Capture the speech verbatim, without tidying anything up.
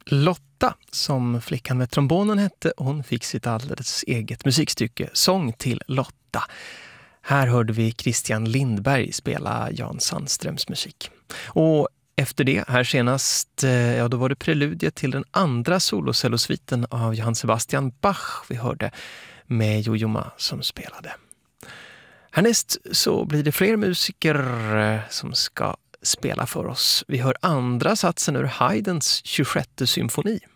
Lotta, som flickan med trombonen hette, hon fick sitt alldeles eget musikstycke, Sång till Lotta. Här hörde vi Christian Lindberg spela Jan Sandströms musik. Och efter det, här senast, ja då var det preludiet till den andra solocellosviten av Johann Sebastian Bach vi hörde med Jojo Ma som spelade. Härnäst så blir det fler musiker som ska spela för oss. Vi hör andra satsen ur Haydns tjugosjätte symfoni.